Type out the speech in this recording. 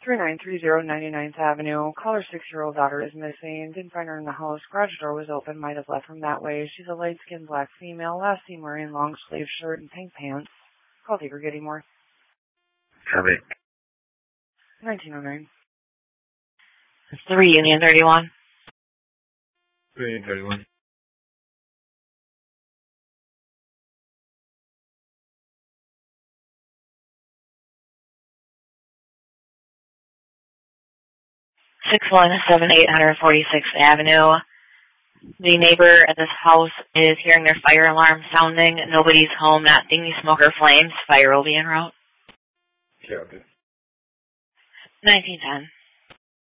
3930 99th Avenue. Caller's 6-year-old daughter is missing. Didn't find her in the house. Garage door was open. Might have left from that way. She's a light-skinned black female. Last seen wearing long sleeve shirt and pink pants. Call Digger Getty Moore. Copy. 1909. 3 Union 31. 3 31. Six one seven 846th Avenue. The neighbor at this house is hearing their fire alarm sounding. Nobody's home at Thingy Smoker Flames. Fire will be en route. Copy. 1910.